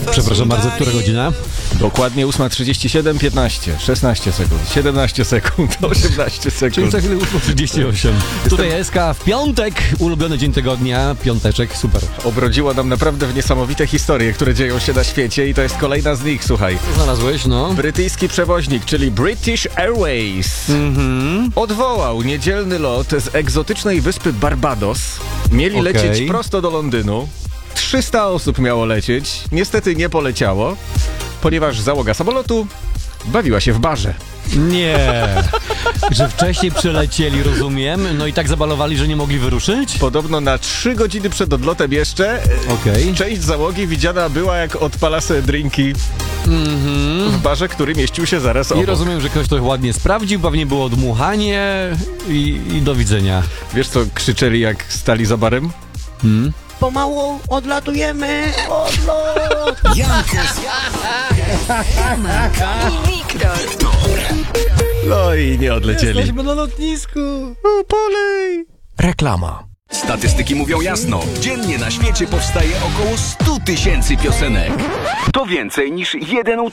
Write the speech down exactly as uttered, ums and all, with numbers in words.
Przepraszam bardzo, która godzina? Dokładnie ósma trzydzieści siedem, piętnaście, szesnaście sekund, siedemnaście sekund, osiemnaście sekund. Czyli za chwilę ósma trzydzieści osiem. Tutaj S K w piątek, ulubiony dzień tygodnia, piąteczek, super. Obrodziło nam naprawdę w niesamowite historie, które dzieją się na świecie i to jest kolejna z nich, słuchaj. Co znalazłeś, no? Brytyjski przewoźnik, czyli British Airways, Mhm. odwołał niedzielny lot z egzotycznej wyspy Barbados. Mieli Okej. lecieć prosto do Londynu. trzysta osób miało lecieć. Niestety nie poleciało, ponieważ załoga samolotu bawiła się w barze. Nie. Że wcześniej przylecieli, rozumiem, no i tak zabalowali, że nie mogli wyruszyć? Podobno na trzy godziny przed odlotem jeszcze Okej. część załogi widziana była, jak odpala sobie drinki Mhm. w barze, który mieścił się zaraz I obok. rozumiem, że ktoś to ładnie sprawdził, pewnie było dmuchanie i, i do widzenia. Wiesz, co krzyczeli, jak stali za barem? Hmm? Pomału odlatujemy! Odlot! Wiktor. No i nie odlecieli. Jesteśmy na lotnisku. O, polej! Reklama. Statystyki mówią jasno. Dziennie na świecie powstaje około sto tysięcy piosenek. To więcej niż jeden